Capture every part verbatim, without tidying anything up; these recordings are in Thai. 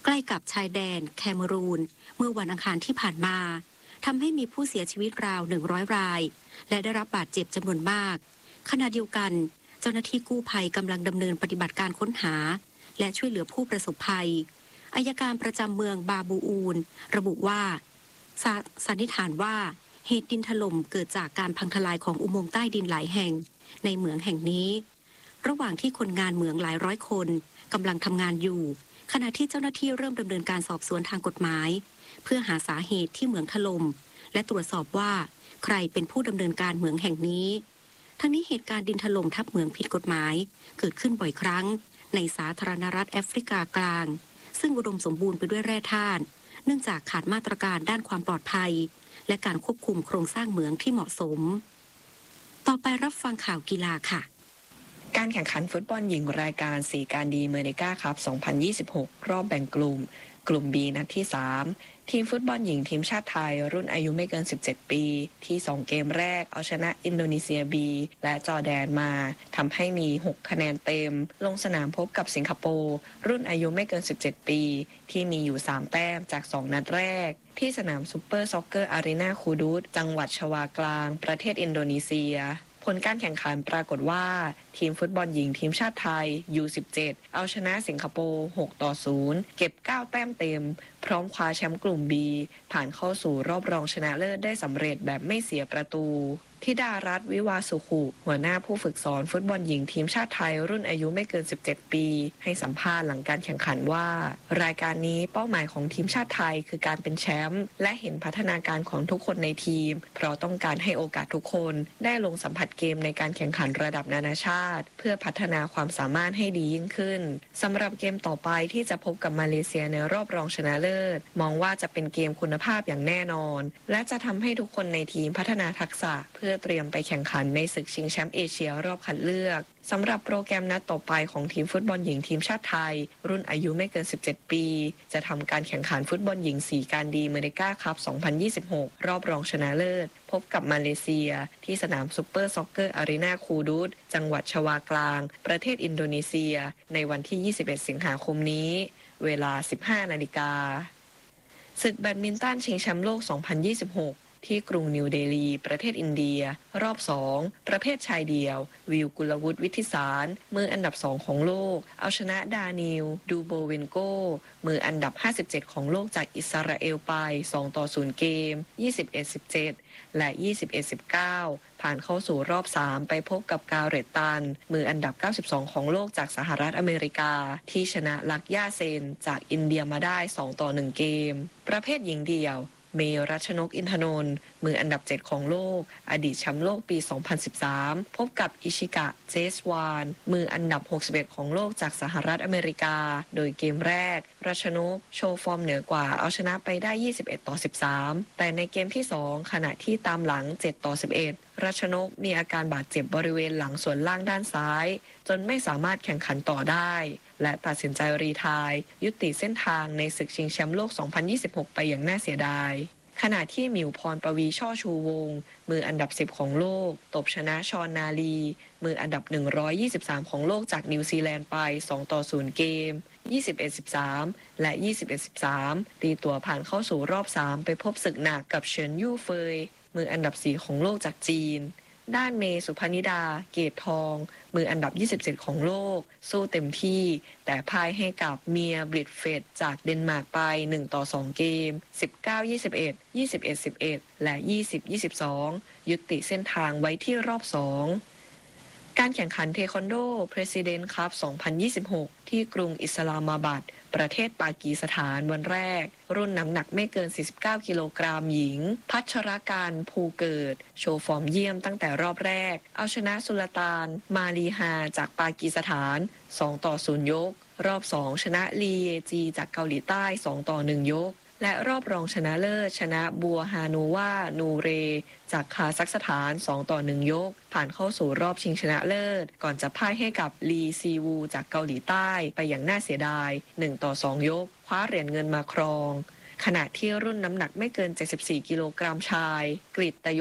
ใกล้กับชายแดนแคเมรูนเมื่อวันอังคารที่ผ่านมาทำให้มีผู้เสียชีวิตราวหนึ่งร้อยรายและได้รับบาดเจ็บจำนวนมากขณะเดียวกันเจ้าหน้าที่กู้ภัยกำลังดำเนินปฏิบัติการค้นหาและช่วยเหลือผู้ประสบภัยอัยการประจำเมืองบาบูอูนระบุว่าสันนิษฐานว่าเหตุดินถล่มเกิดจากการพังทลายของอุโมงค์ใต้ดินหลายแห่งในเหมืองแห่งนี้ระหว่างที่คนงานเหมืองหลายร้อยคนกำลังทำงานอยู่ขณะที่เจ้าหน้าที่เริ่มดำเนินการสอบสวนทางกฎหมายเพื่อหาสาเหตุที่เหมืองถล่มและตรวจสอบว่าใครเป็นผู้ดำเนินการเหมืองแห่งนี้ทั้งนี้เหตุการณ์ดินถล่มทับเหมืองผิดกฎหมายเกิดขึ้นบ่อยครั้งในสาธารณรัฐแอฟริกากลางซึ่งอุดมสมบูรณ์ไปด้วยแร่ธาตุเนื่องจากขาดมาตรการด้านความปลอดภัยและการควบคุมโครงสร้างเหมืองที่เหมาะสมต่อไปรับฟังข่าวกีฬาค่ะการแข่งขันฟุตบอลหญิงรายการสี่การดีเมริกาคัพ สองพันยี่สิบหก รอบแบ่งกลุ่มกลุ่ม B นัดที่ สาม ทีมฟุตบอลหญิงทีมชาติไทยรุ่นอายุไม่เกิน สิบเจ็ด ปีที่ สอง เกมแรกเอาชนะอินโดนีเซีย B และจอร์แดนมาทำให้มี หก คะแนนเต็มลงสนามพบกับสิงคโปร์รุ่นอายุไม่เกิน สิบเจ็ด ปีที่มีอยู่ สาม แต้มจาก สอง นัดแรกที่สนามซุปเปอร์ซ็อกเกอร์อารีนาคูดูตจังหวัดชวากลางประเทศอินโดนีเซียผลการแข่งขันปรากฏว่าทีมฟุตบอลหญิงทีมชาติไทย ยู สิบเจ็ด เอาชนะสิงคโปร์ หก ต่อ ศูนย์ เก็บ เก้า แต้มเต็มพร้อมคว้าแชมป์กลุ่ม B ผ่านเข้าสู่รอบรองชนะเลิศได้สำเร็จแบบไม่เสียประตูธิดารัตน์วิวาสุขุหัวหน้าผู้ฝึกสอนฟุตบอลหญิงทีมชาติไทยรุ่นอายุไม่เกิน สิบเจ็ด ปีให้สัมภาษณ์หลังการแข่งขันว่ารายการนี้เป้าหมายของทีมชาติไทยคือการเป็นแชมป์และเห็นพัฒนาการของทุกคนในทีมเพราะต้องการให้โอกาสทุกคนได้ลงสัมผัสเกมในการแข่งขันระดับนานาชาติเพื่อพัฒนาความสามารถให้ดียิ่งขึ้นสำหรับเกมต่อไปที่จะพบกับมาเลเซียในรอบรองชนะเลิศมองว่าจะเป็นเกมคุณภาพอย่างแน่นอนและจะทำให้ทุกคนในทีมพัฒนาทักษะเพื่อเตรียมไปแข่งขันในศึกชิงแชมป์เอเชียรอบคัดเลือกสำหรับโปรแกรมนัดต่อไปของทีมฟุตบอลหญิงทีมชาติไทยรุ่นอายุไม่เกิน สิบเจ็ด ปีจะทำการแข่งขันฟุตบอลหญิงสี่การดีเมริกาคัพ สองพันยี่สิบหก รอบรองชนะเลิศพบกับมาเลเซียที่สนามซุปเปอร์ซ็อกเกอร์อารีนาคูดูตจังหวัดชวากลางประเทศอินโดนีเซียในวันที่ ยี่สิบเอ็ด สิงหาคมนี้เวลา สิบห้า นาฬิกาศึกแบดมินตันชิงแชมป์โลก สองพันยี่สิบหกที่กรุงนิวเดลีประเทศอินเดียรอบ สอง ประเภทชายเดี่ยววิวกุลวุฒิวิทิสารมืออันดับสองของโลกเอาชนะดานิลดูโบเวนโกมืออันดับห้าสิบเจ็ดของโลกจากอิสราเอลไปสอง ต่อ ศูนย์ เกม ยี่สิบเอ็ด สิบเจ็ด และ ยี่สิบเอ็ด สิบเก้า ผ่านเข้าสู่รอบสามไปพบกับกาเรตตันมืออันดับเก้าสิบสองของโลกจากสหรัฐอเมริกาที่ชนะลักย่าเซนจากอินเดียมาได้สอง ต่อ หนึ่ง เกมประเภทหญิงเดี่ยวเมรัชนกอินทนนท์มืออันดับเจ็ดของโลกอดีตแชมป์โลกปี สองพันสิบสาม พบกับอิชิกะเจสวานมืออันดับหกสิบเอ็ดของโลกจากสหรัฐอเมริกาโดยเกมแรกรัชนกโชว์ฟอร์มเหนือกว่าเอาชนะไปได้ยี่สิบเอ็ด ต่อ สิบสาม แต่ในเกมที่สองขณะที่ตามหลังเจ็ด ต่อ สิบเอ็ดรัชนกมีอาการบาดเจ็บบริเวณหลังส่วนล่างด้านซ้ายจนไม่สามารถแข่งขันต่อได้และตัดสินใจรีไทร์ยุติเส้นทางในศึกชิงแชมป์โลก สองพันยี่สิบหก ไปอย่างน่าเสียดายขณะที่หมิวพรปวีช่อชูวงศ์มืออันดับสิบของโลกตบชนะชอนนาลีมืออันดับหนึ่งร้อยยี่สิบสามของโลกจากนิวซีแลนด์ไปสอง ต่อ ศูนย์ เกม ยี่สิบเอ็ด สิบสาม และ ยี่สิบเอ็ด สิบสาม ตีตัวผ่านเข้าสู่รอบสามไปพบศึกหนักกับเฉินยู่เฟยมืออันดับสี่ของโลกจากจีนด้านเมสุพนิดาเกตทองมืออันดับยี่สิบเจ็ดของโลกสู้เต็มที่แต่พ่ายให้กับเมียบริดเฟดจากเดนมาร์กไปหนึ่ง ต่อ สอง เกม สิบเก้า ยี่สิบเอ็ด ยี่สิบเอ็ด สิบเอ็ด และ ยี่สิบ ยี่สิบสอง ยุติเส้นทางไว้ที่รอบสองการแข่งขันเทควันโด President Cup สองพันยี่สิบหก ที่กรุงอิสลามาบัดประเทศปากีสถานวันแรกรุ่นน้ำหนักไม่เกินสี่สิบเก้ากิโลกรัมหญิงพัชรการภูเกิดโชว์ฟอร์มเยี่ยมตั้งแต่รอบแรกเอาชนะสุลต่านมาลีฮาจากปากีสถานสอง ต่อ ศูนย์ ยกรอบสองชนะลีเยจีจากเกาหลีใต้สอง ต่อ หนึ่ง ยกและรอบรองชนะเลิศชนะบัวฮานูวานูเรจากคาซัคสถานสอง ต่อ หนึ่ง ยกผ่านเข้าสู่รอบชิงชนะเลิศก่อนจะพ่ายให้กับลีซีวูจากเกาหลีใต้ไปอย่างน่าเสียดายหนึ่ง ต่อ สอง ยกคว้าเหรียญเงินมาครองขณะที่รุ่นน้ำหนักไม่เกินเจ็ดสิบสี่กิโลกรัมชายกฤตยศ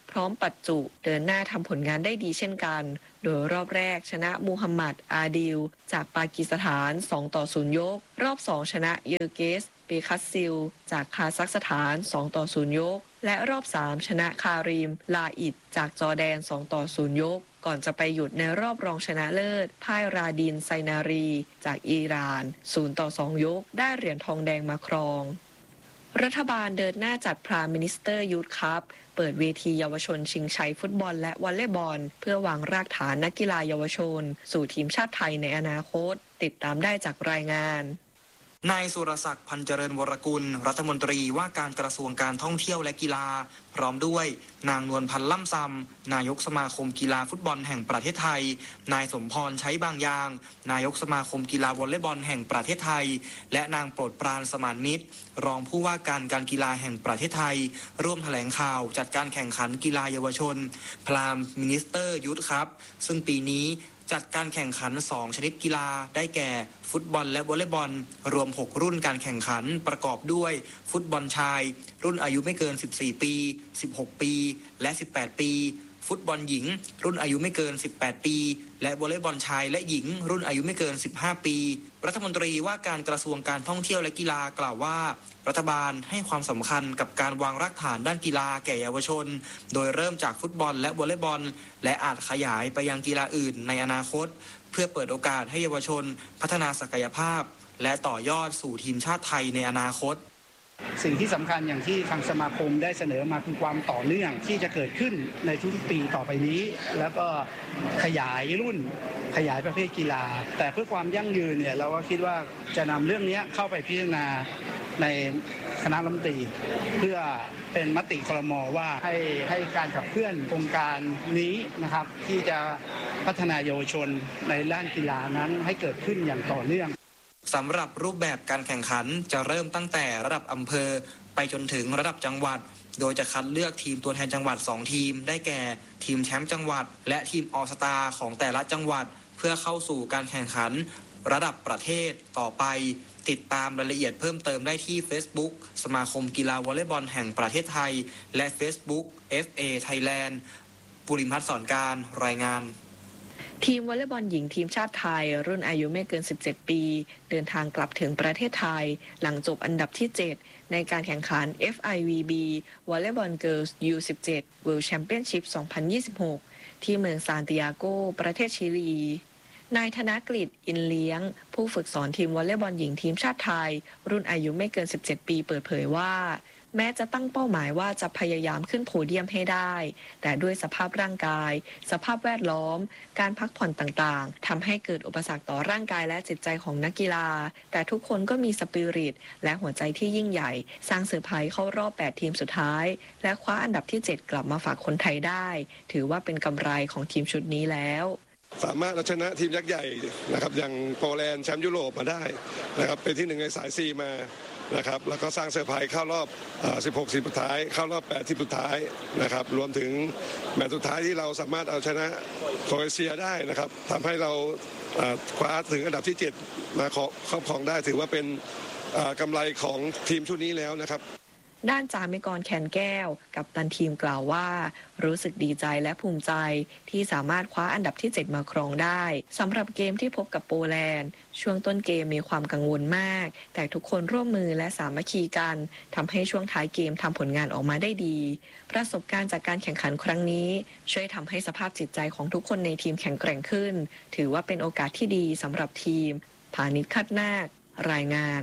พร้อมปัจจุเดินหน้าทำผลงานได้ดีเช่นกันโดยรอบแรกชนะมูฮัมหมัดอาดิลจากปากีสถานสองต่อศูนย์ยกรอบสองชนะเยอร์เกสเปคัสซิลจากคาซัคสถานสองต่อศูนย์ยกและรอบสามชนะคารีมลาอิดจากจอร์แดนสองต่อศูนย์ยกก่อนจะไปหยุดในรอบรองชนะเลิศพ่ายราดินไซนารีจากอิหร่านศูนย์ต่อสองยกได้เหรียญทองแดงมาครองรัฐบาลเดินหน้าจัดพรามมินิสเตอร์ยูทคัพเปิดเวทีเยาวชนชิงชัยฟุตบอลและวอลเลย์บอลเพื่อวางรากฐานนักกีฬาเยาวชนสู่ทีมชาติไทยในอนาคตติดตามได้จากรายงานนายสุรศักดิ์พันเจริญวรกุลรัฐมนตรีว่าการกระทรวงการท่องเที่ยวและกีฬาพร้อมด้วยนางนวลพันธ์ล่ำซำนายกสมาคมกีฬาฟุตบอลแห่งประเทศไทยนายสมพรใช้บางยางนายกสมาคมกีฬาวอลเลย์บอลแห่งประเทศไทยและนางโปรดปรานสมานมิตรรองผู้ว่าการการกีฬาแห่งประเทศไทยร่วมแถลงข่าวจัดการแข่งขันกีฬาเยาวชนพรามมินิสเตอร์ยูทคัพซึ่งปีนี้จัดการแข่งขันสองชนิดกีฬาได้แก่ฟุตบอลและวอลเลย์บอลรวมหกรุ่นการแข่งขันประกอบด้วยฟุตบอลชายรุ่นอายุไม่เกินสิบสี่ปีสิบหกปีและสิบแปดปีฟุตบอลหญิงรุ่นอายุไม่เกินสิบแปดปีและวอลเลย์บอลชายและหญิงรุ่นอายุไม่เกินสิบห้าปีรัฐมนตรีว่าการกระทรวงการท่องเที่ยวและกีฬากล่าวว่ารัฐบาลให้ความสำคัญกับการวางรากฐานด้านกีฬาแก่เยาวชนโดยเริ่มจากฟุตบอลและวอลเลย์บอลและอาจขยายไปยังกีฬาอื่นในอนาคตเพื่อเปิดโอกาสให้เยาวชนพัฒนาศักยภาพและต่อยอดสู่ทีมชาติไทยในอนาคตสิ่งที่สำคัญอย่างที่ทางสมาคมได้เสนอมาคือความต่อเนื่องที่จะเกิดขึ้นในทุกๆปีต่อไปนี้แล้วก็ขยายรุ่นขยายประเภทกีฬาแต่เพื่อความยั่งยืนเนี่ยเราก็คิดว่าจะนำเรื่องนี้เข้าไปพิจารณาในคณะรัฐมนตรีเพื่อเป็นมติครม.ว่าให้ให้การขับเคลื่อนโครงการนี้นะครับที่จะพัฒนาเยาวชนในด้านกีฬานั้นให้เกิดขึ้นอย่างต่อเนื่องสำหรับรูปแบบการแข่งขันจะเริ่มตั้งแต่ระดับอำเภอไปจนถึงระดับจังหวัดโดยจะคัดเลือกทีมตัวแทนจังหวัดสองทีมได้แก่ทีมแชมป์จังหวัดและทีมออลสตาร์ของแต่ละจังหวัดเพื่อเข้าสู่การแข่งขันระดับประเทศต่อไปติดตามรายละเอียดเพิ่มเติมได้ที่ Facebook สมาคมกีฬาวอลเลย์บอลแห่งประเทศไทยและ Facebook เอฟ เอ Thailand ปุริมพัฒน์สอนการรายงานทีมวอลเลย์บอลหญิงทีมชาติไทยรุ่นอายุไม่เกินสิบเจ็ดปีเดินทางกลับถึงประเทศไทยหลังจบอันดับที่เจ็ดในการแข่งขัน เอฟ ไอ วี บี Volleyball Girls ยู สิบเจ็ด World Championship สองพันยี่สิบหกที่เมืองซานติอาโกประเทศชิลีนายธนกฤษอินเลี้ยงผู้ฝึกสอนทีมวอลเลย์บอลหญิงทีมชาติไทยรุ่นอายุไม่เกินสิบเจ็ดปีเปิดเผยว่าแม้จะตั้งเป้าหมายว่าจะพยายามขึ้นโพเดียมให้ได้แต่ด้วยสภาพร่างกายสภาพแวดล้อมการพักผ่อนต่างๆทำให้เกิดอุปสรรคต่อร่างกายและจิตใจของนักกีฬาแต่ทุกคนก็มีสปิริตและหัวใจที่ยิ่งใหญ่สร้างเซอร์ไพรส์เข้ารอบแปดทีมสุดท้ายและคว้าอันดับที่เจ็ดกลับมาฝากคนไทยได้ถือว่าเป็นกำไรของทีมชุดนี้แล้วสามารถเอาชนะทีมยักษ์ใหญ่นะครับอย่างโปแลนด์แชมป์ยุโรปมาได้นะครับเป็นที่หนึ่งในสายซีมานะครับแล้วก็สร้างเซอร์ไพรส์เข้ารอบสิบหกทีมสุดท้ายเข้ารอบแปดทีมสุดท้ายนะครับรวมถึงแมตช์สุดท้ายที่เราสามารถเอาชนะโครเอเชียได้นะครับทำให้เราคว้าถึงอันดับที่เจ็ดมาครอบครองได้ถือว่าเป็นกำไรของทีมชุดนี้แล้วนะครับด้านจามิกรแคนแก้วกัปตันทีมกล่าวว่ารู้สึกดีใจและภูมิใจที่สามารถคว้าอันดับที่เจ็ดมาครองได้สำหรับเกมที่พบกับโปแลนด์ช่วงต้นเกมมีความกังวลมากแต่ทุกคนร่วมมือและสามัคคีกันทำให้ช่วงท้ายเกมทำผลงานออกมาได้ดีประสบการณ์จากการแข่งขันครั้งนี้ช่วยทำให้สภาพจิตใจของทุกคนในทีมแข็งแกร่งขึ้นถือว่าเป็นโอกาสที่ดีสำหรับทีมพานิชคัดนาครายงาน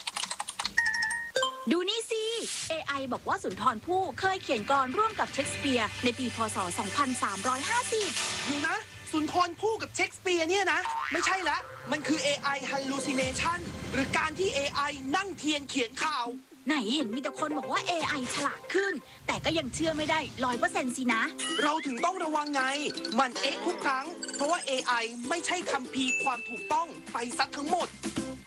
ดูนี่สิ เอ ไอ บอกว่าสุนทรภู่เคยเขียนกลอนร่วมกับเชคสเปียร์ในปีพ.ศ. สองพันสามร้อยห้าสิบดูนะสุนทรภู่กับเชคสเปียร์เนี่ยนะไม่ใช่ละมันคือ เอ ไอ hallucination หรือการที่ เอ ไอ นั่งเทียนเขียนข่าวไหนเห็นมีแต่คนบอกว่า เอ ไอ ฉลาดขึ้นแต่ก็ยังเชื่อไม่ได้ ร้อยเปอร์เซ็นต์ สินะเราถึงต้องระวังไงมันเอ๊ะทุกครั้งเพราะว่า เอ ไอ ไม่ใช่คัมภีร์ความถูกต้องไปซักทั้งหมด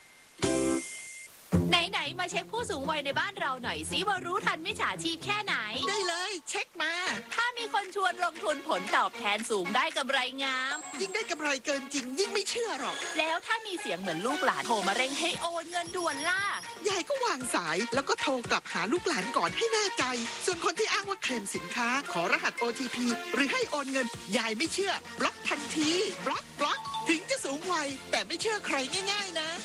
ไหนๆมาเช็คผู้สูงวัยในบ้านเราหน่อยสิว่ารู้ทันมิจฉาชีพแค่ไหนได้เลยเช็คมาถ้ามีคนชวนลงทุนผลตอบแทนสูงได้กำไรงามยิ่งได้กำไรเกินจริงยิ่งไม่เชื่อหรอกแล้วถ้ามีเสียงเหมือนลูกหลานโทรมาเร่งให้โอนเงินด่วนล่ะยายก็วางสายแล้วก็โทรกลับหาลูกหลานก่อนให้แน่ใจ ส่วนคนที่อ้างว่าเคลมสินค้าขอรหัส โอ ที พี หรือให้โอนเงินยายไม่เชื่อบล็อกทันทีบล็อกบล็อกถึงจะสูงวัยแต่ไม่เชื่อใครง่ายๆนะ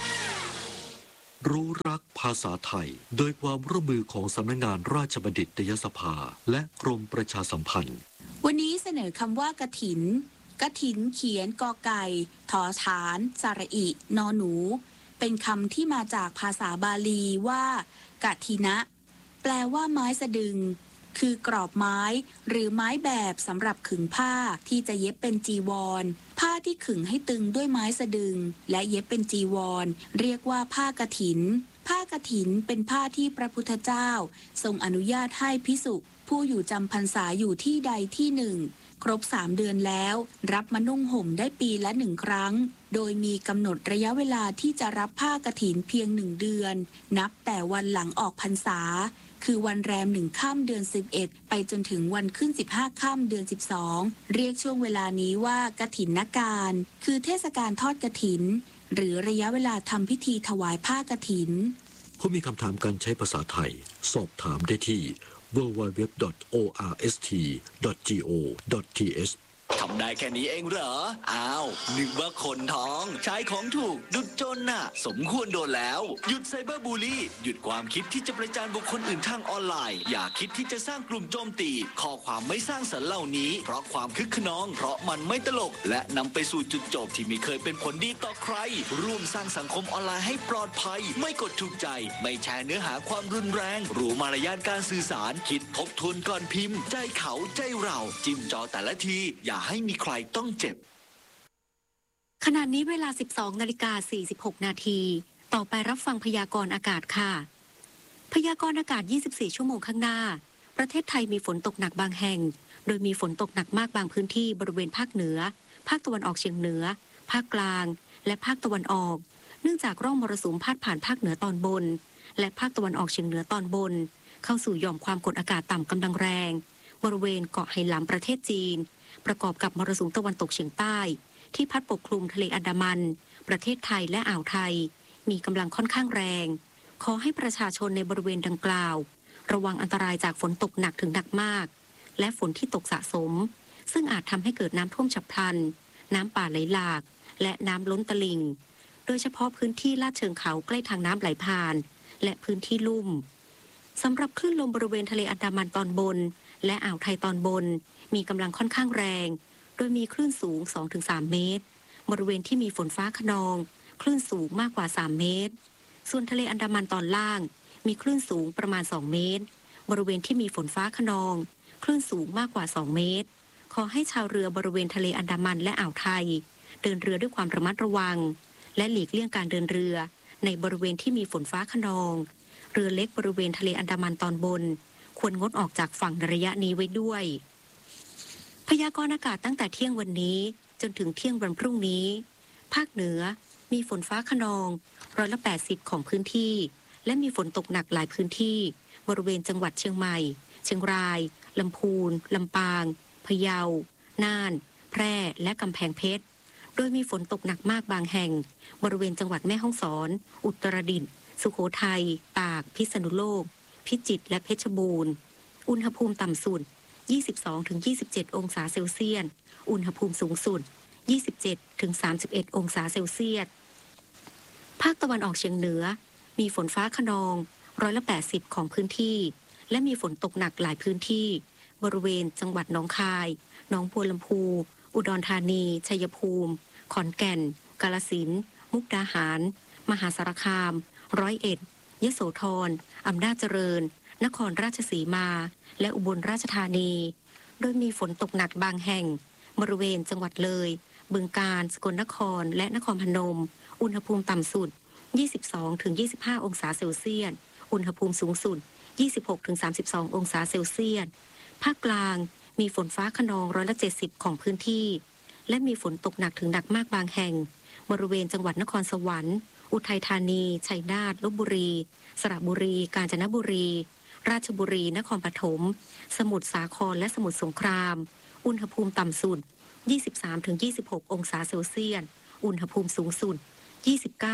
รู้รักภาษาไทยโดยความร่วมมือของสำนักงานราชบัณฑิตยสภาและกรมประชาสัมพันธ์วันนี้เสนอคำว่ากฐินกฐินเขียนกอไก่ถอฐานสระอินอหนูเป็นคำที่มาจากภาษาบาลีว่ากฐินะ แปลว่าไม้สะดึงคือกรอบไม้หรือไม้แบบสำหรับขึงผ้าที่จะเย็บเป็นจีวรผ้าที่ขึงให้ตึงด้วยไม้สะดึงและเย็บเป็นจีวรเรียกว่าผ้ากฐินผ้ากฐินเป็นผ้าที่พระพุทธเจ้าทรงอนุญาตให้ภิกษุผู้อยู่จำพรรษาอยู่ที่ใดที่หนึ่งครบสามเดือนแล้วรับมานุ่งห่มได้ปีละหนึ่งครั้งโดยมีกำหนดระยะเวลาที่จะรับผ้ากฐินเพียงหนึ่งเดือนนับแต่วันหลังออกพรรษาคือวันแรมหนึ่งค่ำเดือนสิบเอ็ดไปจนถึงวันขึ้นสิบห้าค่ำเดือนสิบสองเรียกช่วงเวลานี้ว่ากฐินการคือเทศกาลทอดกฐินหรือระยะเวลาทำพิธีถวายผ้ากฐินผู้มีคำถามการใช้ภาษาไทยสอบถามได้ที่ ดับเบิลยู ดับเบิลยู ดับเบิลยู ดอท โอ อาร์ เอส ที ดอท จี โอ ดอท ที เอชทำได้แค่นี้เองเหรออ้าวนึกว่าคนท้องใช้ของถูกดุจจนน่ะสมควรโดนแล้วหยุดไซเบอร์บูลลี่หยุดความคิดที่จะประจานบุคคลอื่นทางออนไลน์อย่าคิดที่จะสร้างกลุ่มโจมตีข้อความไม่สร้างสรรค์เหล่านี้เพราะความคึกขนองเพราะมันไม่ตลกและนำไปสู่จุดจบที่ไม่เคยเป็นผลดีต่อใครร่วมสร้างสังคมออนไลน์ให้ปลอดภัยไม่กดถูกใจไม่แชร์เนื้อหาความรุนแรงรู้มารยาทการสื่อสารคิดทบทวนก่อนพิมพ์ใจเขาใจเราจิ้มจอแต่ละทีอย่าให้มีใครต้องเจ็บขณะนี้เวลา สิบสองนาฬิกาสี่สิบหกนาทีต่อไปรับฟังพยากรณ์อากาศค่ะพยากรณ์อากาศยี่สิบสี่ชั่วโมงข้างหน้าประเทศไทยมีฝนตกหนักบางแห่งโดยมีฝนตกหนักมากบางพื้นที่บริเวณภาคเหนือภาคตะวันออกเฉียงเหนือภาคกลางและภาคตะวันออกเนื่องจากร่องมรสุมพาดผ่านภาคเหนือตอนบนและภาคตะวันออกเฉียงเหนือตอนบนเข้าสู่หย่อมความกดอากาศต่ำกำลังแรงบริเวณเกาะไหหลำประเทศจีนประกอบกับมรสุมตะวันตกเฉียงใต้ที่พัดปกคลุมทะเลอันดามันประเทศไทยและอ่าวไทยมีกำลังค่อนข้างแรงขอให้ประชาชนในบริเวณดังกล่าวระวังอันตรายจากฝนตกหนักถึงหนักมากและฝนที่ตกสะสมซึ่งอาจทำให้เกิดน้ำท่วมฉับพลันน้ำป่าไหลหลากและน้ำล้นตลิ่งโดยเฉพาะพื้นที่ลาดเชิงเขาใกล้ทางน้ำไหลผ่านและพื้นที่ลุ่มสำหรับคลื่นลมบริเวณทะเลอันดามันตอนบนและอ่าวไทยตอนบนมีกำลังค่อนข้างแรงโดยมีคลื่นสูง สองถึงสาม เมตรบริเวณที่มีฝนฟ้าคะนองคลื่นสูงมากกว่าสามเมตรส่วนทะเลอันดามันตอนล่างมีคลื่นสูงประมาณสองเมตรบริเวณที่มีฝนฟ้าคะนองคลื่นสูงมากกว่าสองเมตรขอให้ชาวเรือบริเวณทะเลอันดามันและอ่าวไทยเดินเรือด้วยความระมัดระวังและหลีกเลี่ยงการเดินเรือในบริเวณที่มีฝนฟ้าคะนองเรือเล็กบริเวณทะเลอันดามันตอนบนควรงดออกจากฝั่งในระยะนี้ไว้ด้วยพยากรณ์อากาศตั้งแต่เที่ยงวันนี้จนถึงเที่ยงวันพรุ่งนี้ภาคเหนือมีฝนฟ้าคะนองร้อยละแปดสิบของพื้นที่และมีฝนตกหนักหลายพื้นที่บริเวณจังหวัดเชียงใหม่เชียงรายลำพูนลำปางพะเยาน่านแพร่และกำแพงเพชรโดยมีฝนตกหนักมากบางแห่งบริเวณจังหวัดแม่ฮ่องสอนอุตรดิตถ์สุโขทัยตากพิษณุโลกพิจิตรและเพชรบูรณ์อุณหภูมิต่ำสุด ยี่สิบสองถึงยี่สิบเจ็ด องศาเซลเซียสอุณหภูมิสูงสุด ยี่สิบเจ็ดถึงสามสิบเอ็ด องศาเซลเซียสภาคตะวันออกเฉียงเหนือมีฝนฟ้าคะนองร้อยละแปดสิบของพื้นที่และมีฝนตกหนักหลายพื้นที่บริเวณจังหวัดหนองคายหนองบัวลำพูอุดรธานีชัยภูมิขอนแก่นกาฬสินธุ์มุกดาหารมหาสารคามร้อยเอ็ดยโสธรอำนาจเจริญนครราชสีมาและอุบลราชธานีโดยมีฝนตกหนักบางแห่งบริเวณจังหวัดเลยบึงกาฬสกลนครและนครพนมอุณหภูมิต่ำสุด ยี่สิบสองถึงยี่สิบห้า องศาเซลเซียสอุณหภูมิสูงสุด ยี่สิบหกถึงสามสิบสอง องศาเซลเซียสภาคกลางมีฝนฟ้าคะนองร้อยละเจ็ดสิบของพื้นที่และมีฝนตกหนักถึงหนักมากบางแห่งบริเวณจังหวัดนครสวรรค์อุทัยธานีชัยนาทลพบุรีสระบุรีกาญจนบุรีราชบุรีนครปฐมสมุทรสาครและสมุทรสงครามอุณหภูมิต่ำสุด ยี่สิบสามถึงยี่สิบหก องศาเซลเซียสอุณหภูมิสูงสุด ยี่สิบเก้า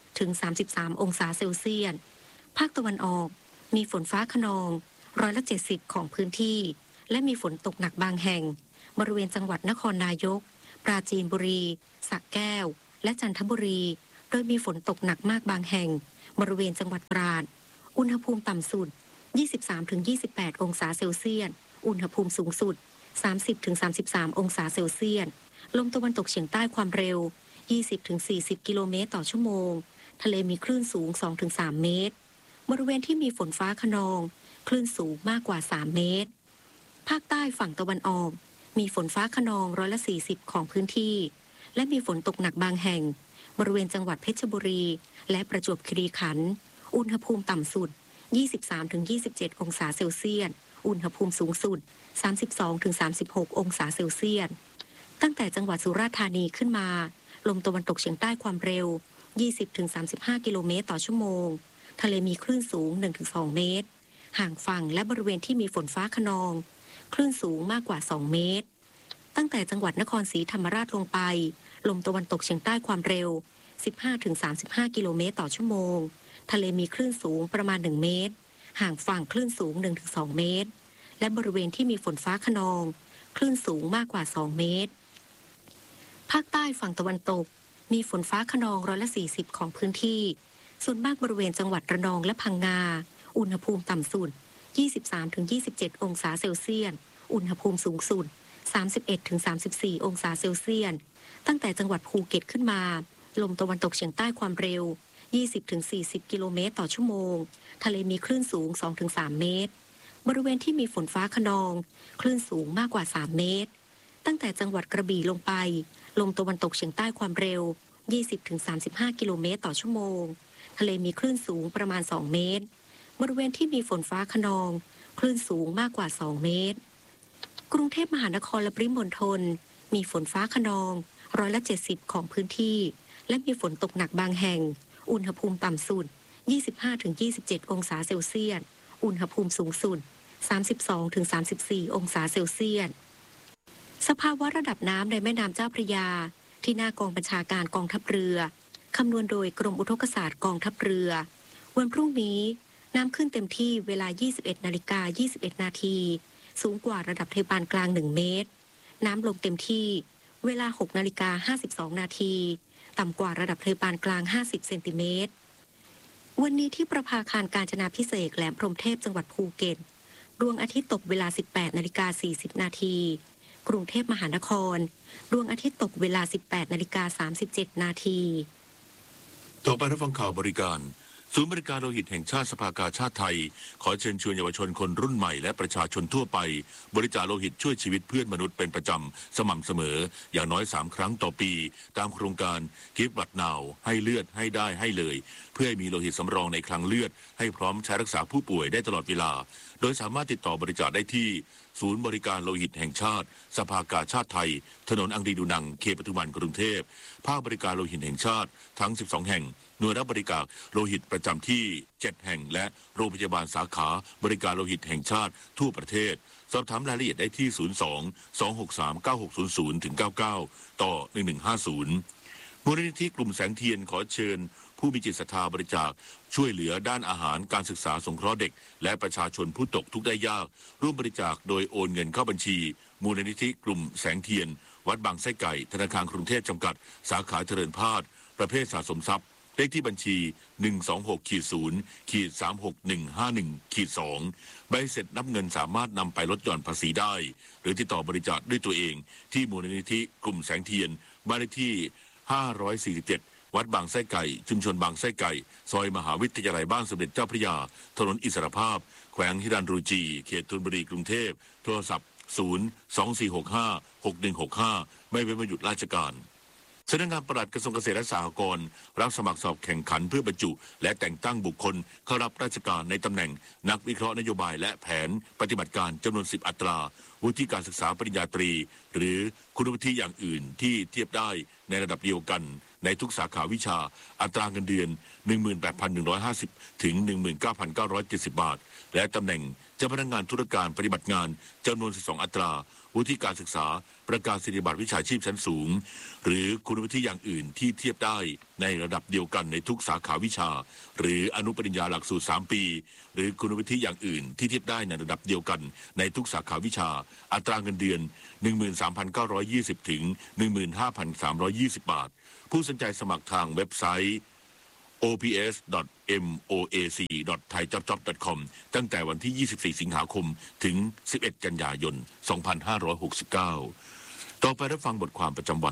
ถึงสามสิบสามองศาเซลเซียสภาคตะวันออกมีฝนฟ้าคะนองร้อยละเจ็ดสิบของพื้นที่และมีฝนตกหนักบางแห่งบริเวณจังหวัดนครนายกปราจีนบุรีสระแก้วและจันทบุรีโดยมีฝนตกหนักมากบางแห่งบริเวณจังหวัดตราดอุณหภูมิต่ำสุด ยี่สิบสามถึงยี่สิบแปด องศาเซลเซียสอุณหภูมิสูงสุด สามสิบถึงสามสิบสาม องศาเซลเซียสลมตะวันตกเฉียงใต้ความเร็ว ยี่สิบถึงสี่สิบ กิโลเมตรต่อชั่วโมงทะเลมีคลื่นสูง สองถึงสาม เมตรบริเวณที่มีฝนฟ้าคะนองคลื่นสูงมากกว่า สาม เมตรภาคใต้ฝั่งตะวันออกมีฝนฟ้าคะนองร้อยละ สี่สิบ ของพื้นที่และมีฝนตกหนักบางแห่งบริเวณจังหวัดเพชรบุรีและประจวบคีรีขันธ์อุณหภูมิต่ำสุด ยี่สิบสามถึงยี่สิบเจ็ด องศาเซลเซียสอุณหภูมิสูงสุด สามสิบสองถึงสามสิบหก องศาเซลเซียสตั้งแต่จังหวัดสุราษฎร์ธานีขึ้นมาลมตะวันตกเฉียงใต้ความเร็ว ยี่สิบถึงสามสิบห้า กิโลเมตรต่อชั่วโมงทะเลมีคลื่นสูง หนึ่งถึงสอง เมตรห่างฝั่งและบริเวณที่มีฝนฟ้าคะนองคลื่นสูงมากกว่า สอง เมตรตั้งแต่จังหวัดนครศรีธรรมราชลงไปลมตะวันตกเฉียงใต้ความเร็ว สิบห้าถึงสามสิบห้า กิโลเมตรต่อชั่วโมงทะเลมีคลื่นสูงประมาณ หนึ่ง เมตรห่างฝั่งคลื่นสูง หนึ่งถึงสอง เมตรและบริเวณที่มีฝนฟ้าคะนองคลื่นสูงมากกว่า สอง เมตรภาคใต้ฝั่งตะวันตกมีฝนฟ้าคะนองร้อยละ สี่สิบ ของพื้นที่ส่วนมากบริเวณจังหวัดระนองและพังงาอุณหภูมิต่ำสุด ยี่สิบสามถึงยี่สิบเจ็ด องศาเซลเซียสอุณหภูมิสูงสุด สามสิบเอ็ดถึงสามสิบสี่ องศาเซลเซียสตั้งแต่จังหวัดภูเก็ตขึ้นมาลมตะวันตกเฉียงใต้ความเร็ว ยี่สิบถึงสี่สิบ กิโลเมตรต่อชั่วโมงทะเลมีคลื่นสูง สองถึงสาม เมตรบริเวณที่มีฝนฟ้าคะนองคลื่นสูงมากกว่า สาม เมตรตั้งแต่จังหวัดกระบี่ลงไปลมตะวันตกเฉียงใต้ความเร็ว ยี่สิบถึงสามสิบห้า กิโลเมตรต่อชั่วโมงทะเลมีคลื่นสูงประมาณ สอง เมตรบริเวณที่มีฝนฟ้าคะนองคลื่นสูงมากกว่า สอง เมตรกรุงเทพมหานครและปริมณฑลมีฝนฟ้าคะนองร้อยละ เจ็ดสิบ ของพื้นที่และมีฝนตกหนักบางแห่งอุณหภูมิต่ำสุด ยี่สิบห้าถึงยี่สิบเจ็ด องศาเซลเซียสอุณหภูมิสูงสุด สามสิบสองถึงสามสิบสี่ องศาเซลเซียสสภาวะระดับน้ำในแม่น้ำเจ้าพระยาที่หน้ากองบัญชาการกองทัพเรือคำนวณโดยกรมอุทกศาสตร์กองทัพเรือวันพรุ่งนี้น้ำขึ้นเต็มที่เวลา ยี่สิบเอ็ดนาฬิกายี่สิบเอ็ด นาทีสูงกว่าระดับทะเลปานกลาง หนึ่ง เมตรน้ำลงเต็มที่เวลา หกนาฬิกาห้าสิบสอง นาทีต่ำกว่าระดับทะเลปานกลาง ห้าสิบ เซนติเมตรวันนี้ที่ประภาคารกาญจนาภิเษกแหลมพรหมเทพจังหวัดภูเก็ตดวงอาทิตย์ตกเวลา สิบแปดนาฬิกาสี่สิบ นาทีกรุงเทพมหานครดวงอาทิตย์ตกเวลา สิบแปดนาฬิกาสามสิบเจ็ด นาทีต่อไปรับฟังข่าวบริการศูนย์บริการโลหิตแห่งชาติสภากาชาติไทยขอเชิญชวนเยาวชนคนรุ่นใหม่และประชาชนทั่วไปบริจาคโลหิตช่วยชีวิตเพื่อนมนุษย์เป็นประจำสม่ำเสมออย่างน้อยสามครั้งต่อปีตามโครงการ Give Blood Now ให้เลือดให้ได้ให้เลยเพื่อให้มีโลหิตสำรองในคลังเลือดให้พร้อมใช้รักษาผู้ป่วยได้ตลอดเวลาโดยสามารถติดต่อบริจาคได้ที่ศูนย์บริการโลหิตแห่งชาติสภากาชาติไทยถนนอังรีดูนังเขตปทุมวันกรุงเทพภาคบริการโลหิตแห่งชาติทั้งสิบสองแห่งหน่วยรับบริจาคโลหิตประจำที่เจ็ดแห่งและโรงพยาบาลสาขาบริการโลหิตแห่งชาติทั่วประเทศสอบถามรายละเอียดได้ที่ศูนย์ สอง สอง หก สาม เก้า หก ศูนย์ ศูนย์ ถึง เก้า เก้า ต่อ หนึ่ง หนึ่ง ห้า ศูนย์มูลนิธิกลุ่มแสงเทียนขอเชิญผู้มีจิตศรัทธาบริจาคช่วยเหลือด้านอาหารการศึกษาสงเคราะห์เด็กและประชาชนผู้ตกทุกข์ได้ยากร่วมบริจาคโดยโอนเงินเข้าบัญชีมูลนิธิกลุ่มแสงเทียนวัดบางไส้ไก่ธนาคารกรุงเทพจำกัดสาขาเจริญพาดประเภทสะสมทรัพย์เลขที่บัญชี หนึ่ง สอง หก ศูนย์ สาม หก หนึ่ง ห้า หนึ่ง สอง ใบเสร็จนับเงินสามารถนำไปลดหย่อนภาษีได้หรือติดต่อบริจาคด้วยตัวเองที่มูลนิธิกลุ่มแสงเทียนบ้านเลขที่ห้าร้อยสี่สิบเจ็ดวัดบางไส้ไก่ชุมชนบางไส้ไก่ซอยมหาวิทยาลัยบ้านสมเด็จเจ้าพระยาถนนอิสรภาพแขวงฮิรันรูจีเขตธนบุรีกรุงเทพโทรศัพท์ศูนย์ สอง สี่ หก ห้า หก หนึ่ง หก ห้าไม่เว้นวันหยุดราชการสำนักงานปลัดกระทรวงเกษตรและสหกรณ์รับสมัครสอบแข่งขันเพื่อบรรจุและแต่งตั้งบุคคลเข้ารับราชการในตำแหน่งนักวิเคราะห์นโยบายและแผนปฏิบัติการจำนวนสิบอัตราวุฒิการศึกษาปริญญาตรีหรือคุณวุฒิอย่างอื่นที่เทียบได้ในระดับเดียวกันในทุกสาขาวิชาอัตราเงินเดือน หนึ่งหมื่นแปดพันหนึ่งร้อยห้าสิบ ถึง หนึ่งหมื่นเก้าพันเก้าร้อยเจ็ดสิบ บาทและตำแหน่งเจ้าพนักงานธุรการปฏิบัติงานจำนวนสิบสองอัตราวุฒิการศึกษาประกาศนียบัตรวิชาชีพชั้นสูงหรือคุณวุฒิอย่างอื่นที่เทียบได้ในระดับเดียวกันในทุกสาขาวิชาหรืออนุปริญญาหลักสูตรสามปีหรือคุณวุฒิอย่างอื่นที่เทียบได้ในระดับเดียวกันในทุกสาขาวิชาอัตราเงินเดือน หนึ่งหมื่นสามพันเก้าร้อยยี่สิบ ถึง หนึ่งหมื่นห้าพันสามร้อยยี่สิบ บาทผู้สนใจสมัครทางเว็บไซต์ โอ พี เอส ดอท เอ็ม โอ เอ ซี ดอท ไทยจ็อบจ็อบ ดอท คอม ตั้งแต่วันที่ ยี่สิบสี่ สิงหาคมถึง สิบเอ็ด กันยายน สองพันห้าร้อยหกสิบเก้า ต่อไปรับฟังบทความประจำวัน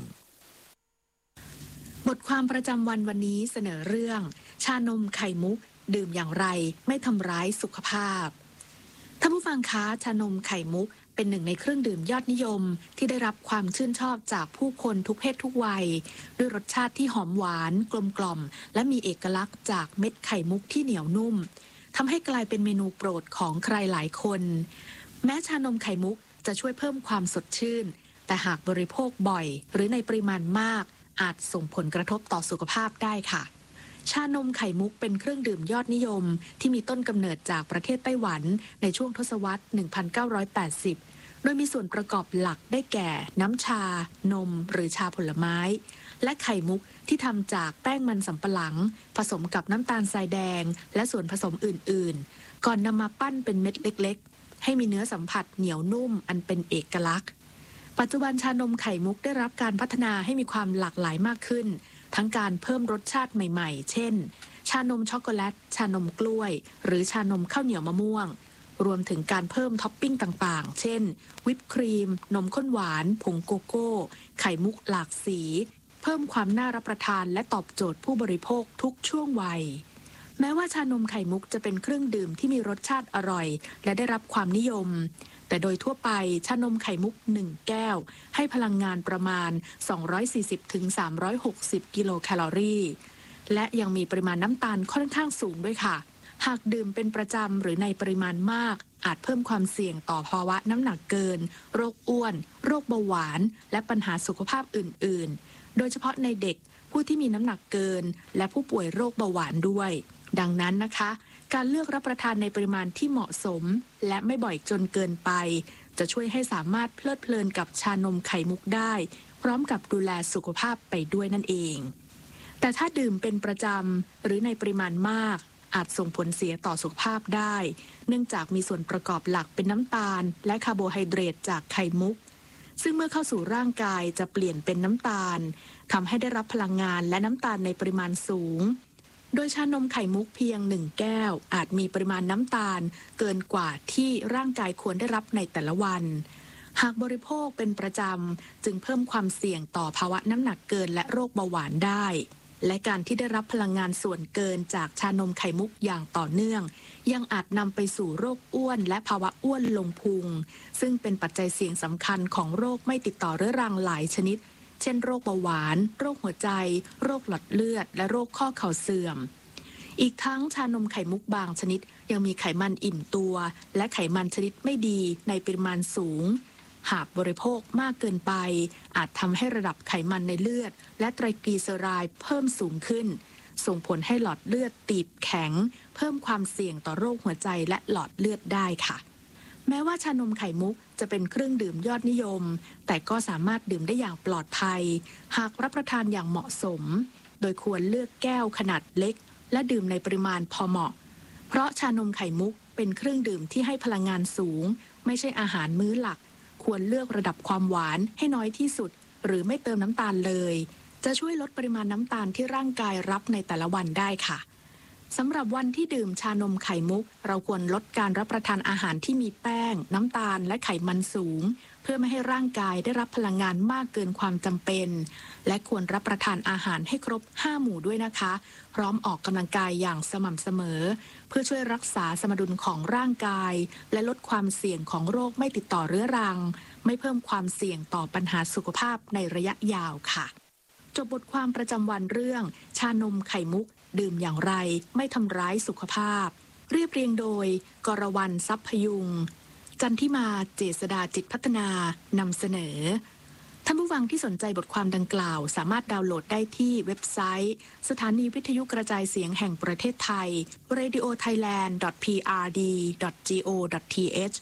บทความประจำวันวันนี้เสนอเรื่องชานมไข่มุกดื่มอย่างไรไม่ทำร้ายสุขภาพท่านผู้ฟังคะชานมไข่มุกเป็นหนึ่งในเครื่องดื่มยอดนิยมที่ได้รับความชื่นชอบจากผู้คนทุกเพศทุกวัยด้วยรสชาติที่หอมหวานกลมกล่อมและมีเอกลักษณ์จากเม็ดไข่มุกที่เหนียวนุ่มทำให้กลายเป็นเมนูโปรดของใครหลายคนแม้ชานมไข่มุกจะช่วยเพิ่มความสดชื่นแต่หากบริโภคบ่อยหรือในปริมาณมากอาจส่งผลกระทบต่อสุขภาพได้ค่ะชานมไข่มุกเป็นเครื่องดื่มยอดนิยมที่มีต้นกำเนิดจากประเทศไต้หวันในช่วงทศวรรษ หนึ่งพันเก้าร้อยแปดสิบ โดยมีส่วนประกอบหลักได้แก่น้ำชานมหรือชาผลไม้และไข่มุกที่ทำจากแป้งมันสำปะหลังผสมกับน้ำตาลทรายแดงและส่วนผสมอื่นๆก่อนนำมาปั้นเป็นเม็ดเล็กๆให้มีเนื้อสัมผัสเหนียวนุ่มอันเป็นเอกลักษณ์ปัจจุบันชานมไข่มุกได้รับการพัฒนาให้มีความหลากหลายมากขึ้นทั้งการเพิ่มรสชาติใหม่ๆเช่นชานมช็อกโกแลตชานมกล้วยหรือชานมข้าวเหนียวมะม่วงรวมถึงการเพิ่มท็อปปิ้งต่างๆเช่นวิปครีมนมข้นหวานผงโกโก้ไข่มุกหลากสีเพิ่มความน่ารับประทานและตอบโจทย์ผู้บริโภคทุกช่วงวัยแม้ว่าชานมไข่มุกจะเป็นเครื่องดื่มที่มีรสชาติอร่อยและได้รับความนิยมแต่โดยทั่วไปชานมไข่มุกหนึ่งแก้วให้พลังงานประมาณ สองร้อยสี่สิบถึงสามร้อยหกสิบ กิโลแคลอรี่และยังมีปริมาณน้ำตาลค่อนข้างสูงด้วยค่ะหากดื่มเป็นประจำหรือในปริมาณมากอาจเพิ่มความเสี่ยงต่อภาวะน้ำหนักเกินโรคอ้วนโรคเบาหวานและปัญหาสุขภาพอื่นๆโดยเฉพาะในเด็กผู้ที่มีน้ำหนักเกินและผู้ป่วยโรคเบาหวานด้วยดังนั้นนะคะการเลือกรับประทานในปริมาณที่เหมาะสมและไม่บ่อยจนเกินไปจะช่วยให้สามารถเพลิดเพลินกับชานมไข่มุกได้พร้อมกับดูแลสุขภาพไปด้วยนั่นเองแต่ถ้าดื่มเป็นประจำหรือในปริมาณมากอาจส่งผลเสียต่อสุขภาพได้เนื่องจากมีส่วนประกอบหลักเป็นน้ำตาลและคาร์โบไฮเดรตจากไข่มุกซึ่งเมื่อเข้าสู่ร่างกายจะเปลี่ยนเป็นน้ำตาลทำให้ได้รับพลังงานและน้ำตาลในปริมาณสูงโดยชานมไข่มุกเพียงหนึ่งแก้วอาจมีปริมาณน้ำตาลเกินกว่าที่ร่างกายควรได้รับในแต่ละวันหากบริโภคเป็นประจำจึงเพิ่มความเสี่ยงต่อภาวะน้ำหนักเกินและโรคเบาหวานได้และการที่ได้รับพลังงานส่วนเกินจากชานมไข่มุกอย่างต่อเนื่องยังอาจนำไปสู่โรคอ้วนและภาวะอ้วนลงพุงซึ่งเป็นปัจจัยเสี่ยงสำคัญของโรคไม่ติดต่อเรื้อรังหลายชนิดเช่นโรคเบาหวานโรคหัวใจโรคหลอดเลือดและโรคข้อเข่าเสื่อมอีกทั้งชานมไข่มุกบางชนิดยังมีไขมันอิ่มตัวและไขมันชนิดไม่ดีในปริมาณสูงหากบริโภคมากเกินไปอาจทำให้ระดับไขมันในเลือดและไตรกลีเซอไรด์เพิ่มสูงขึ้นส่งผลให้หลอดเลือดตีบแข็งเพิ่มความเสี่ยงต่อโรคหัวใจและหลอดเลือดได้ค่ะแม้ว่าชานมไข่มุกจะเป็นเครื่องดื่มยอดนิยมแต่ก็สามารถดื่มได้อย่างปลอดภัยหากรับประทานอย่างเหมาะสมโดยควรเลือกแก้วขนาดเล็กและดื่มในปริมาณพอเหมาะเพราะชานมไข่มุกเป็นเครื่องดื่มที่ให้พลังงานสูงไม่ใช่อาหารมื้อหลักควรเลือกระดับความหวานให้น้อยที่สุดหรือไม่เติมน้ำตาลเลยจะช่วยลดปริมาณน้ำตาลที่ร่างกายรับในแต่ละวันได้ค่ะสำหรับวันที่ดื่มชานมไข่มุกเราควรลดการรับประทานอาหารที่มีแป้งน้ำตาลและไขมันสูงเพื่อไม่ให้ร่างกายได้รับพลังงานมากเกินความจำเป็นและควรรับประทานอาหารให้ครบห้าหมู่ด้วยนะคะพร้อมออกกำลังกายอย่างสม่ำเสมอเพื่อช่วยรักษาสมดุลของร่างกายและลดความเสี่ยงของโรคไม่ติดต่อเรื้อรังไม่เพิ่มความเสี่ยงต่อปัญหาสุขภาพในระยะยาวค่ะจบบทความประจำวันเรื่องชานมไข่มุกดื่มอย่างไรไม่ทำร้ายสุขภาพเรียบเรียงโดยกรวรรณทรัพย์พยุงจันทิมาเจษดาจิตพัฒนานำเสนอท่านผู้ฟังที่สนใจบทความดังกล่าวสามารถดาวน์โหลดได้ที่เว็บไซต์สถานีวิทยุกระจายเสียงแห่งประเทศไทย เรดิโอไทยแลนด์ ดอท พี อาร์ ดี ดอท จี โอ ดอท ที เอช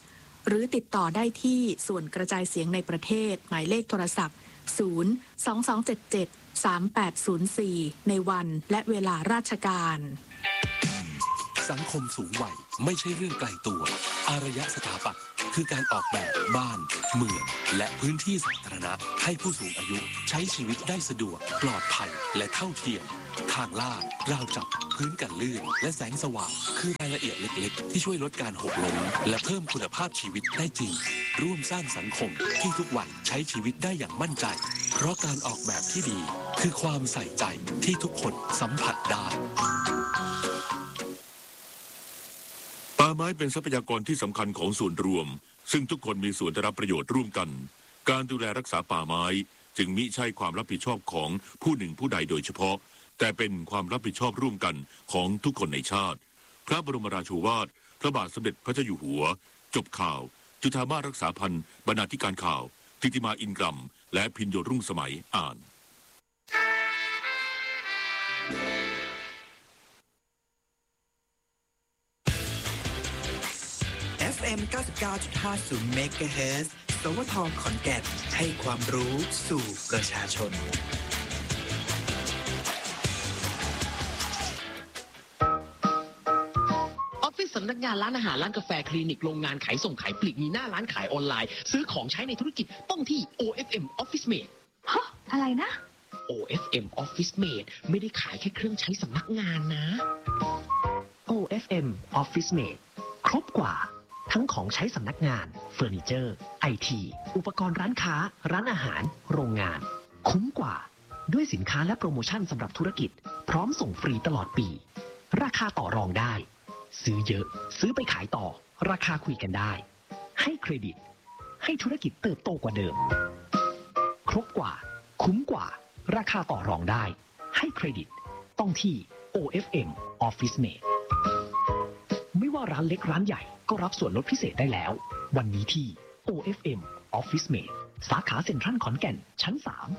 หรือติดต่อได้ที่ส่วนกระจายเสียงในประเทศหมายเลขโทรศัพท์ ศูนย์ สอง สอง เจ็ด เจ็ด สาม แปด ศูนย์ สี่ ในวันและเวลาราชการสังคมสูงวัยไม่ใช่เรื่องไกลตัว อารยสถาปัตย์คือการออกแบบบ้านเมืองและพื้นที่สาธารณะให้ผู้สูงอายุใช้ชีวิตได้สะดวกปลอดภัยและเท่าเทียมทางลาดราวจับพื้นกันลื่นและแสงสว่างคือรายละเอียดเล็กๆที่ช่วยลดการหกล้มและเพิ่มคุณภาพชีวิตได้จริงร่วมสร้างสังคมที่ทุกวันใช้ชีวิตได้อย่างมั่นใจเพราะการออกแบบที่ดีคือความใส่ใจที่ทุกคนสัมผัสได้ป่าไม้เป็นทรัพยากรที่สำคัญของส่วนรวมซึ่งทุกคนมีส่วนได้รับประโยชน์ร่วมกันการดูแลรักษาป่าไม้จึงมิใช่ความรับผิดชอบของผู้หนึ่งผู้ใดโดยเฉพาะแต่เป็นความรับผิดชอบร่วมกันของทุกคนในชาติพระบรมราโชวาทพระบาทสมเด็จพระเจ้าอยู่หัวจบข่าวจุฑามาสรักษาพันธ์บรรณาธิการข่าวทิติมาอินกรัมและพินโยรุ่งสมัยอ่านเอฟ เอ็ม เก้าสิบเก้าจุดห้าศูนย์ เมกะเฮิรตซ์ สวท ขอนแก่นให้ความรู้สู่ประชาชนสำนักงานร้านอาหารร้านกาแฟคลินิกโรงงานขายส่งขายปลีกมีหน้าร้านขายออนไลน์ซื้อของใช้ในธุรกิจต้องที่ โอ เอฟ เอ็ม Office Mate ฮะอะไรนะโอ เอฟ เอ็ม Office Mate ไม่ได้ขายแค่เครื่องใช้สำนักงานนะ โอ เอฟ เอ็ม Office Mate ครบกว่าทั้งของใช้สำนักงานเฟอร์นิเจอร์ ไอ ที อุปกรณ์ร้านค้าร้านอาหารโรงงานคุ้มกว่าด้วยสินค้าและโปรโมชั่นสำหรับธุรกิจพร้อมส่งฟรีตลอดปีราคาต่อรองได้ซื้อเยอะซื้อไปขายต่อราคาคุยกันได้ให้เครดิตให้ธุรกิจเติบโตกว่าเดิมครบกว่าคุ้มกว่าราคาต่อรองได้ให้เครดิตต้องที่ โอ เอฟ เอ็ม Office Mate ไม่ว่าร้านเล็กร้านใหญ่ก็รับส่วนลดพิเศษได้แล้ววันนี้ที่ โอ เอฟ เอ็ม Office Mate สาขาเซ็นทรัลขอนแก่นชั้นสาม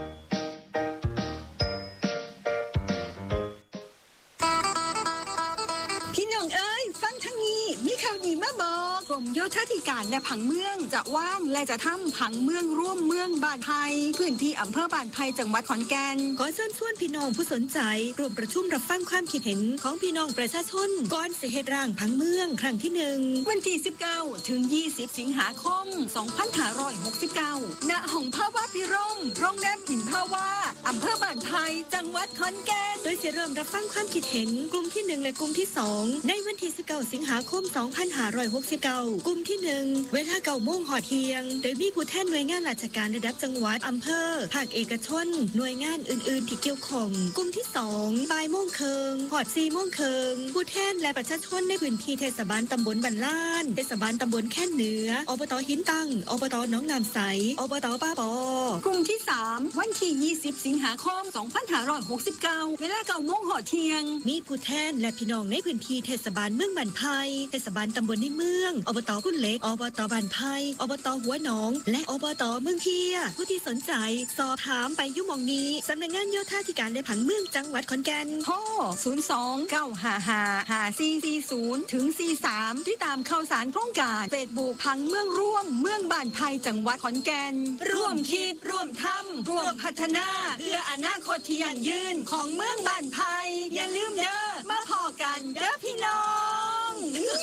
มีข่าวดีมาบอกกรมโยธาธิการและผังเมืองจะว่างและจะทำผังเมืองร่วมเมืองบ้านไผ่พื้นที่อำเภอบ้านไผ่จังหวัดขอนแก่นขอเชิญชวนพี่น้องผู้สนใจร่วมประชุมรับฟังความคิดเห็นของพี่น้องประชาชนก่อนสิเฮ็ดร่างผังเมืองครั้งที่หนึ่งวันที่สิบเก้าถึงยี่สิบสิงหาคมสองพันห้าร้อยหกสิบเก้าณห้องภาวะพิรมโรงแรมหินภาวะอำเภอบ้านไผ่จังหวัดขอนแก่นโดยจะเริ่มรับฟังความคิดเห็นกลุ่มที่หนึ่งและกลุ่มที่สองในวันที่สิบเก้าสิงหาคมสองพันห้าร้อยหกสิบเก้ากลุ่มที่หนึ่งเวลาเก้าโมงหอเที่ยงโดยมีผู้แทนหน่วยงานราชการระดับจังหวัดอำเภอภาคเอกชนหน่วยงานอื่นๆที่เกี่ยวข้องกลุ่มที่สองบ่ายโมงครึ่งหอดสี่โมงครึ่งผู้แทนและประชาชนในพื้นที่เทศบาลตำบลบันล้านเทศบาลตำบลแค่เหนืออบต.หินตั้งอบต.หนองน้ำใสอบต.ป้าปอกลุ่มที่สามวันที่ยี่สิบสิงหาคมสองพันห้าร้อยหกสิบเก้าเวลาเก้าโมงหอเที่ยงมีผู้แทนและพี่น้องในพื้นที่เทศบาลเมืองบันไผ่เทศบาลตำบลในเมืองอบต.กุนเล็กอบต.บันไผ่อบต.หัวหนองและอบต.เมืองเพียผู้ที่สนใจสอบถามไปยุ่งมองนี้สำนักงานโยธาธิการและผังเมืองจังหวัดขอนแก่นโทรศูนย์ สอง เก้า ห้า ห้า ห้า สี่ สี่ ศูนย์ ถึง สี่สามที่ตามข่าวสารโครงการเฟซบุ๊กผังเมืองร่วมเมืองบ้านไผ่จังหวัดขอนแก่นร่วมคิดร่วมทำร่วมพัฒนาเพื่ออนาคตที่ยั่งยืนของเมืองบ้านไผ่อย่าลืมเด้อมาพอกันเด้อพี่น้อง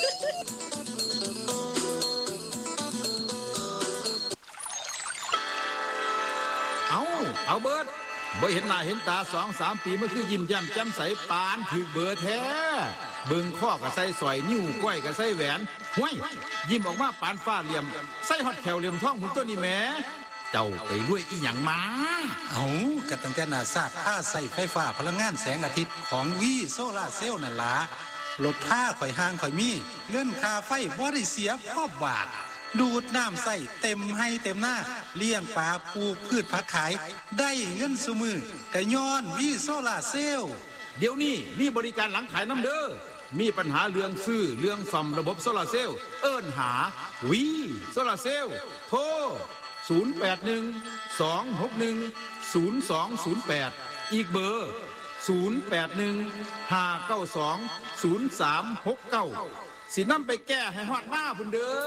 เอาเอาเบิร์ดบ่เห็นหน้าเห็นตาสองสามปีมันคือยิ้มแย้มแจ่มใสปานถือเบอร์แท้เบิ่งข้อก็ใส่สอยนิ้วก้อยก็ใส่แหวนห้วยยิ้มออกมาปานฟ้าเหลี่ยมใส่ฮอดแถวเหลี่ยมท้องหุ่นตัวนี้แหมเจ้าไปรวยอีหยังมาเอากะตั้งแต่นาซาค่าใส่ไฟฟ้าพลังงานแสงอาทิตย์ของวีโซล่าเซลล์นั่นล่ะลดค่าข่อยห่างข่อยมีเงินค่าไฟบ่ได้เสียพ่อบาทดูดน้ำใส่เต็มให้เต็มหน้าเลี้ยงปลาปลูกพืชผักขายได้เงินซุมือกะย้อนวีโซล่าเซลล์เดี๋ยวนี้มีบริการหลังขายน้ำเด้อมีปัญหาเรื่องซื้อเรื่องซ่อมระบบโซลาร์เซลล์เอิ้นหาวีโซลาร์เซลล์โทรศูนย์ แปด หนึ่ง สอง หก หนึ่ง ศูนย์ สอง ศูนย์ แปดอีกเบอร์ศูนย์ แปด หนึ่ง ห้า เก้า สอง ศูนย์ สาม หก เก้าสินำไปแก้ให้ฮอดหน้าพุ่นเด้อ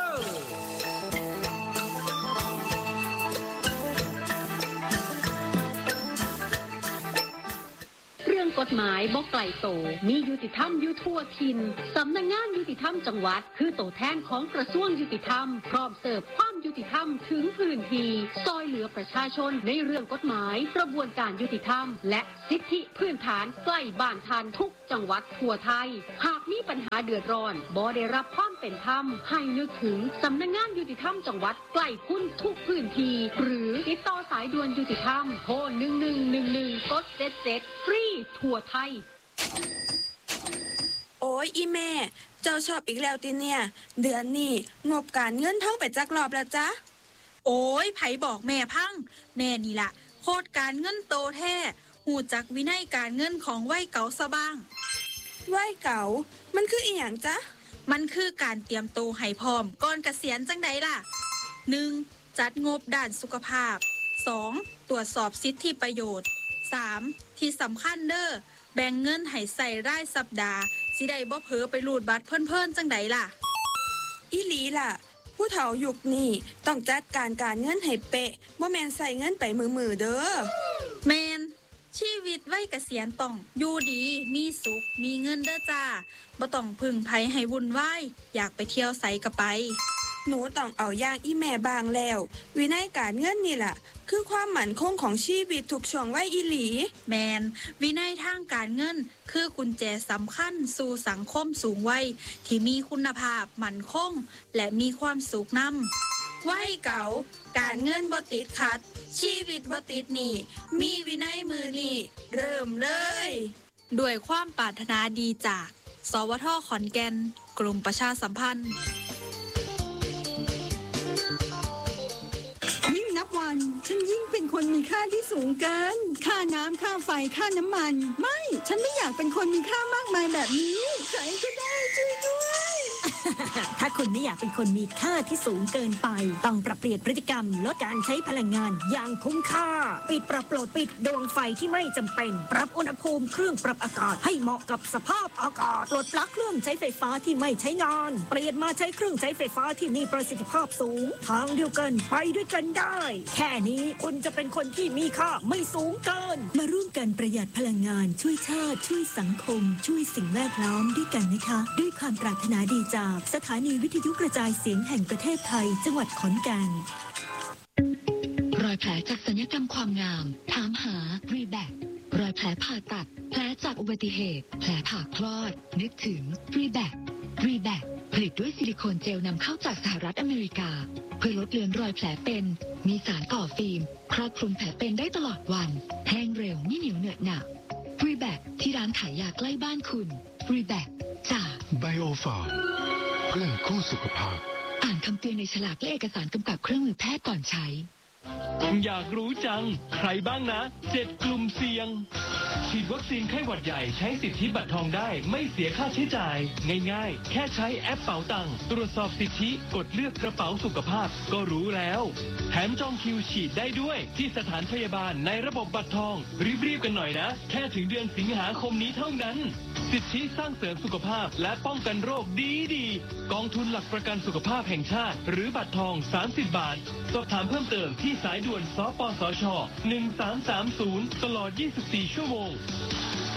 เรื่องกฎหมายบ่ไกลโตมียุติธรรมอยู่ทั่วถิ่นสำนักงานยุติธรรมจังหวัดคือตัวแทนของกระทรวงยุติธรรมพร้อมเสิร์ฟความยุติธรรมถึงพื้นที่ซอยเหลือประชาชนในเรื่องกฎหมายกระบวนการยุติธรรมและสิทธิพื้นฐานใกล้บ้านท่านทุกจังหวัดทั่วไทยหากมีปัญหาเดือดร้อนบ่ได้รับความเป็นธรรมให้นึกถึงสำนักงานยุติธรรมจังหวัดใกล้คุณทุกพื้นที่หรือติดต่อสายด่วนยุติธรรมโทรหนึ่งหนึ่งหนึ่งหนึ่งกดเจ็ดเจ็ดฟรีทั่วไทยโอ้ยอีแม่เจ้าชอบอีกแล้วติเนี่ยเดือนนี้งบการเงินท่องไปจักรอบแล้วจ๊ะโอ้ยไผบอกแม่พังแม่นี่ล่ะโคตรการเงินโตแท้หูจักวินัยการเงินของวัยเก่าซะบ้างวัยเก่ามันคืออีหยังจ๊ะมันคือการเตรียมโตให้พร้อมก่อนเกษียณจังใดล่ะ หนึ่ง จัดงบด้านสุขภาพ สอง ตรวจสอบสิทธิประโยชน์ สาม ที่สำคัญเด้อแบ่งเงินให้ใส่รายสัปดาห์สิได้บ่เผลอไปรูดบัตรเพิ่นๆจังใดล่ะอีหลีล่ะผู้เฒ่ายุคนี้ต้องจัดการการเงินให้เป๊ะบ่แม่นใส่เงินไปมือๆเด้อแม่นชีวิตวัยเกษียณต้องอยู่ดีมีสุขมีเงินเด้อจ้าบ่ต้องพึ่งไผให้วุ่นวายอยากไปเที่ยวไสก็ไปหนูต้องเอาอย่างอีแม่บางแล้ววินัยการเงินนี่ล่ะคือความมั่นคงของชีวิตทุกช่วงวัยอีหลีแมนวินัยทางการเงินคือกุญแจสำคัญสู่สังคมสูงวัยที่มีคุณภาพมั่นคงและมีความสุขนำวัยเก่าการเงินบ่ติดขัดชีวิตบ่ติดหนี้มีวินัยมือนี่เริ่มเลยด้วยความปรารถนาดีจากสวท.ขอนแก่นกรมประชาสัมพันธ์ยิ่งนับวันฉันยิ่งเป็นคนมีค่าที่สูงเกินค่าน้ำค่าไฟค่าน้ำมันไม่ฉันไม่อยากเป็นคนมีค่ามากมายแบบนี้ใครก็ได้ช่วยด้วยถ้าคุณไม่อยากเป็นคนมีค่าที่สูงเกินไปต้องปรับเปลี่ยนพฤติกรรมลดการใช้พลังงานอย่างคุ้มค่าปิดปรับโปรดปิดดวงไฟที่ไม่จำเป็นปรับอุณหภูมิเครื่องปรับอากาศให้เหมาะกับสภาพอากาศปลดปลั๊กเครื่องใช้ไฟฟ้าที่ไม่ใช้งานเปลี่ยนมาใช้เครื่องใช้ไฟฟ้าที่มีประสิทธิภาพสูงทางเดียวกันไปด้วยกันได้แค่นี้คุณจะเป็นคนที่มีค่าไม่สูงเกินมาร่วมกันประหยัดพลังงานช่วยชาติช่วยสังคมช่วยสิ่งแวดล้อมด้วยกันนะคะด้วยความปรารถนาดีจากสถานีวิทยุกระจายเสียงแห่งประเทศไทยจังหวัดขอนแก่นรอยแผลจากศัลยกรรมความงามถามหา รีแบค รอยแผลผ่าตัดแผลจากอุบัติเหตุแผลผ่าคลอดนึกถึง รีแบค รีแบค ผลิตด้วยซิลิโคนเจลนำเข้าจากสหรัฐอเมริกาเพื่อลดเลือนรอยแผลเป็นมีสารก่อฟิล์มครอบคลุมแผลเป็นได้ตลอดวันแห้งเร็วไม่เหนียวเหนอะหนะรีแบคที่ร้านขายยาใกล้บ้านคุณรีแบคจากไบโอฟาร์มเพื่อนคู่สุขภาพอ่านคำเตือนในฉลากและเอกสารกำกับเครื่องมือแพทย์ก่อนใช้อยากรู้จังใครบ้างนะเจ็ดกลุ่มเสี่ยงฉีดวัคซีนไข้หวัดใหญ่ใช้สิทธิบัตรทองได้ไม่เสียค่าใช้จ่ายง่ายๆแค่ใช้แอปเป๋าตังค์ตรวจสอบสิทธิกดเลือกกระเป๋าสุขภาพก็รู้แล้วแถมจองคิวฉีดได้ด้วยที่สถานพยาบาลในระบบบัตรทองรีบๆกันหน่อยนะแค่ถึงเดือนสิงหาคมนี้เท่านั้นสิทธิสร้างเสริมสุขภาพและป้องกันโรคดีๆกองทุนหลักประกันสุขภาพแห่งชาติหรือบัตรทองสามสิบบาทสอบถามเพิ่มเติมที่สายด่วนสปสชหนึ่งสามสามศูนย์ตลอดยี่สิบสี่ชั่วโมง